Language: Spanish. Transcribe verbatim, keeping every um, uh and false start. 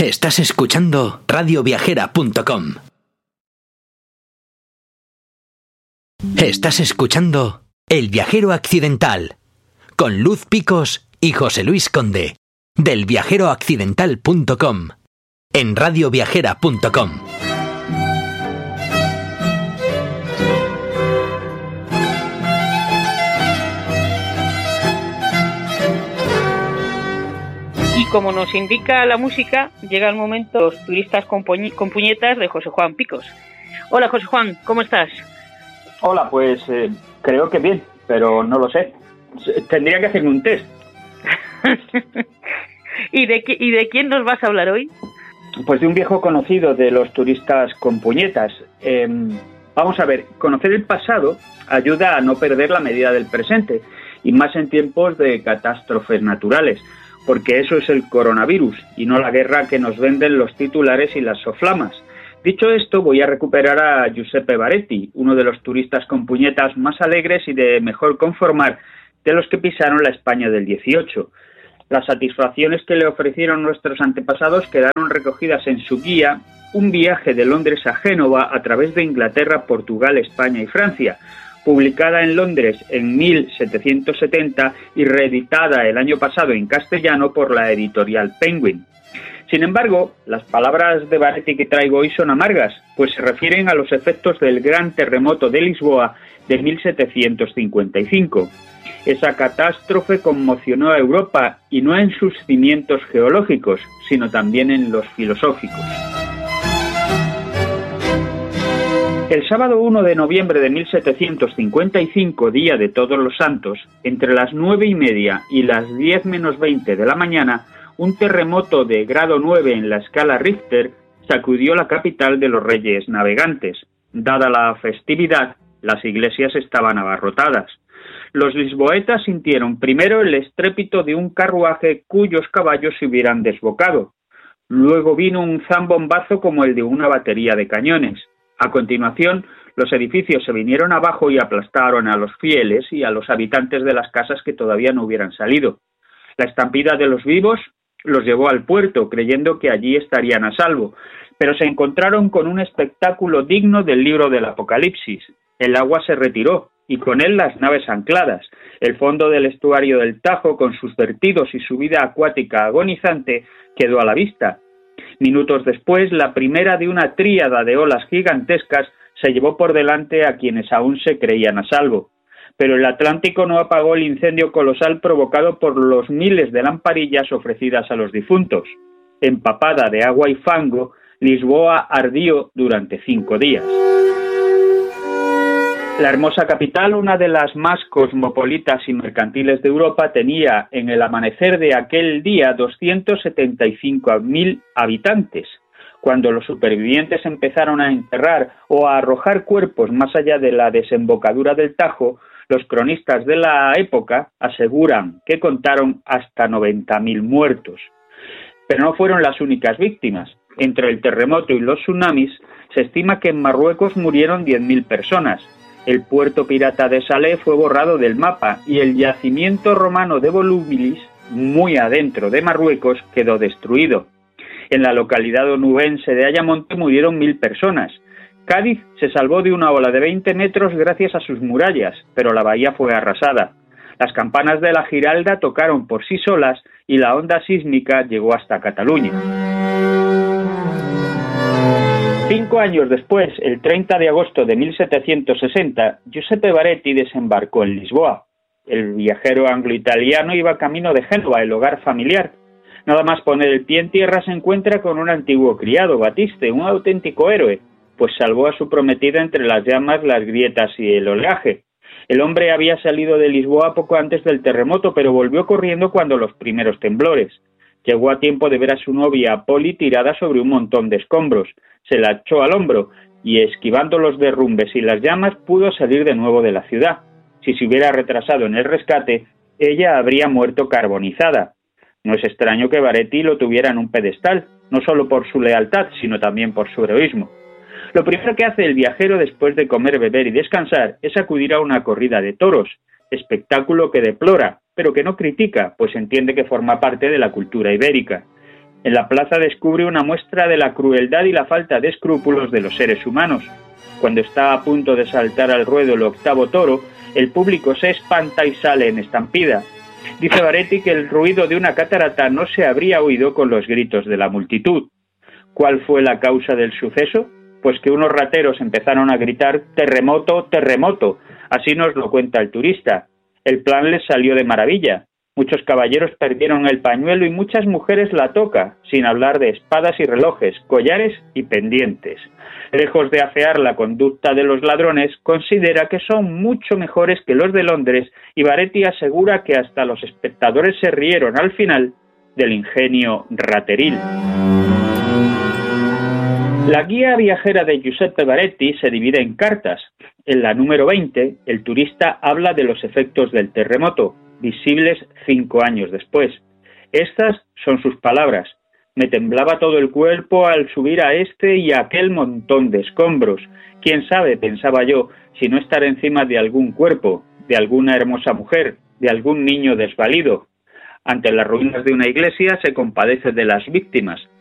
Estás escuchando radio viajera punto com. Estás escuchando El Viajero Accidental con Luz Picos y José Luis Conde del viajero accidental punto com en radio viajera punto com. Y como nos indica la música, llega el momento de los turistas con, puñ- con puñetas de José Juan Picos. Hola José Juan, ¿cómo estás? Hola, pues eh, creo que bien, pero no lo sé. Tendría que hacerme un test. ¿Y, de qué, ¿Y de quién nos vas a hablar hoy? Pues de un viejo conocido de los turistas con puñetas. Eh, vamos a ver, conocer el pasado ayuda a no perder la medida del presente, y más en tiempos de catástrofes naturales, porque eso es el coronavirus y no la guerra que nos venden los titulares y las soflamas. Dicho esto, voy a recuperar a Giuseppe Baretti, uno de los turistas con puñetas más alegres y de mejor conformar de los que pisaron la España del dieciocho. Las satisfacciones que le ofrecieron nuestros antepasados quedaron recogidas en su guía Un viaje de Londres a Génova a través de Inglaterra, Portugal, España y Francia, publicada en Londres en mil setecientos setenta y reeditada el año pasado en castellano por la editorial Penguin. Sin embargo, las palabras de Baretti que traigo hoy son amargas, pues se refieren a los efectos del gran terremoto de Lisboa de mil setecientos cincuenta y cinco. Esa catástrofe conmocionó a Europa, y no en sus cimientos geológicos, sino también en los filosóficos. El sábado uno de noviembre de mil setecientos cincuenta y cinco, día de Todos los Santos, entre las nueve y media y las diez menos veinte de la mañana, un terremoto de grado nueve en la escala Richter sacudió la capital de los Reyes Navegantes. Dada la festividad, las iglesias estaban abarrotadas. Los lisboetas sintieron primero el estrépito de un carruaje cuyos caballos se hubieran desbocado. Luego vino un zambombazo como el de una batería de cañones. A continuación, los edificios se vinieron abajo y aplastaron a los fieles y a los habitantes de las casas que todavía no hubieran salido. La estampida de los vivos los llevó al puerto, creyendo que allí estarían a salvo, pero se encontraron con un espectáculo digno del libro del Apocalipsis. El agua se retiró, y con él las naves ancladas. El fondo del estuario del Tajo, con sus vertidos y su vida acuática agonizante, quedó a la vista. Minutos después, la primera de una tríada de olas gigantescas se llevó por delante a quienes aún se creían a salvo. Pero el Atlántico no apagó el incendio colosal provocado por los miles de lamparillas ofrecidas a los difuntos. Empapada de agua y fango, Lisboa ardió durante cinco días. La hermosa capital, una de las más cosmopolitas y mercantiles de Europa, tenía en el amanecer de aquel día doscientos setenta y cinco mil habitantes. Cuando los supervivientes empezaron a enterrar o a arrojar cuerpos más allá de la desembocadura del Tajo, los cronistas de la época aseguran que contaron hasta noventa mil muertos. Pero no fueron las únicas víctimas. Entre el terremoto y los tsunamis, se estima que en Marruecos murieron diez mil personas. El puerto pirata de Salé fue borrado del mapa y el yacimiento romano de Volubilis, muy adentro de Marruecos, quedó destruido. En la localidad onubense de Ayamonte murieron mil personas. Cádiz se salvó de una ola de veinte metros gracias a sus murallas, pero la bahía fue arrasada. Las campanas de la Giralda tocaron por sí solas y la onda sísmica llegó hasta Cataluña. Cinco años después, el treinta de agosto de mil setecientos sesenta, Giuseppe Baretti desembarcó en Lisboa. El viajero anglo-italiano iba camino de Génova, el hogar familiar. Nada más poner el pie en tierra se encuentra con un antiguo criado, Batiste, un auténtico héroe, pues salvó a su prometida entre las llamas, las grietas y el oleaje. El hombre había salido de Lisboa poco antes del terremoto, pero volvió corriendo cuando los primeros temblores. Llegó a tiempo de ver a su novia Polly tirada sobre un montón de escombros. Se la echó al hombro y, esquivando los derrumbes y las llamas, pudo salir de nuevo de la ciudad. Si se hubiera retrasado en el rescate, ella habría muerto carbonizada. No es extraño que Baretti lo tuviera en un pedestal, no solo por su lealtad, sino también por su heroísmo. Lo primero que hace el viajero después de comer, beber y descansar es acudir a una corrida de toros, espectáculo que deplora, pero que no critica, pues entiende que forma parte de la cultura ibérica. En la plaza descubre una muestra de la crueldad y la falta de escrúpulos de los seres humanos. Cuando está a punto de saltar al ruedo el octavo toro, el público se espanta y sale en estampida. Dice Baretti que el ruido de una catarata no se habría oído con los gritos de la multitud. ¿Cuál fue la causa del suceso? Pues que unos rateros empezaron a gritar «terremoto, terremoto». Así nos lo cuenta el turista. El plan les salió de maravilla. Muchos caballeros perdieron el pañuelo y muchas mujeres la toca, sin hablar de espadas y relojes, collares y pendientes. Lejos de afear la conducta de los ladrones, considera que son mucho mejores que los de Londres y Baretti asegura que hasta los espectadores se rieron al final del ingenio rateril. La guía viajera de Giuseppe Baretti se divide en cartas. En la número veinte, el turista habla de los efectos del terremoto, visibles cinco años después. Estas son sus palabras. Me temblaba todo el cuerpo al subir a este y a aquel montón de escombros. Quién sabe, pensaba yo, si no estar encima de algún cuerpo, de alguna hermosa mujer, de algún niño desvalido. Ante las ruinas de una iglesia se compadece de las víctimas.